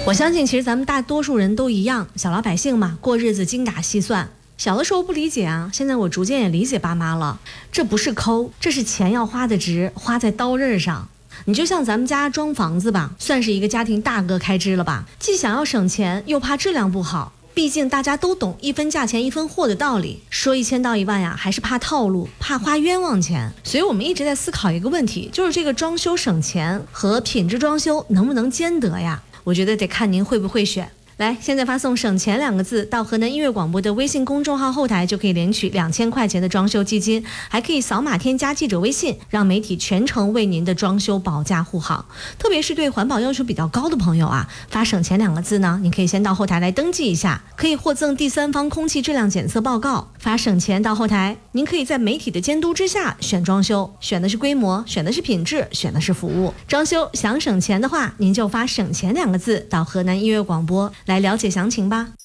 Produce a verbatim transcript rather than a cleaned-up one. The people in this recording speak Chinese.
我相信其实咱们大多数人都一样，小老百姓嘛，过日子精打细算。小的时候不理解啊，现在我逐渐也理解爸妈了。这不是抠，这是钱要花的值，花在刀刃上。你就像咱们家装房子吧，算是一个家庭大额开支了吧，既想要省钱，又怕质量不好。毕竟大家都懂一分价钱一分货的道理，说一千道一万呀，还是怕套路，怕花冤枉钱。所以我们一直在思考一个问题，就是这个装修省钱和品质装修能不能兼得呀？我觉得得看您会不会选。来，现在发送省钱两个字到河南音乐广播的微信公众号后台，就可以领取两千块钱的装修基金，还可以扫码添加记者微信，让媒体全程为您的装修保驾护航。特别是对环保要求比较高的朋友啊，发省钱两个字呢，你可以先到后台来登记一下，可以获赠第三方空气质量检测报告。发省钱到后台，您可以在媒体的监督之下选装修，选的是规模，选的是品质，选的是服务。装修想省钱的话，您就发省钱两个字到河南音乐广播来了解详情吧。